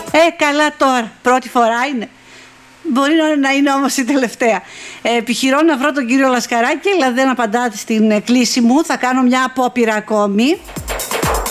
Καλά τώρα, πρώτη φορά είναι. Μπορεί να είναι όμως η τελευταία. Επιχειρώ να βρω τον κύριο Λασκαράκη, αλλά δεν απαντάτε στην κλήση μου. Θα κάνω μια απόπειρα ακόμη.